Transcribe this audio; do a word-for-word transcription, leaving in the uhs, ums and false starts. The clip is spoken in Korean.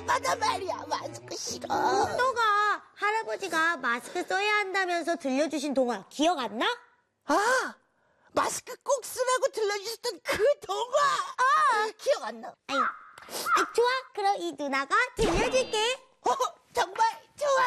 때마다 말이야. 마스크 싫어. 또가 할아버지가 마스크 써야 한다면서 들려주신 동화 기억 안 나? 아, 마스크 꼭 쓰라고 들려주셨던 그 동화. 아, 기억 안 나. 아이, 아, 좋아. 그럼 이 누나가 들려줄게. 어, 정말?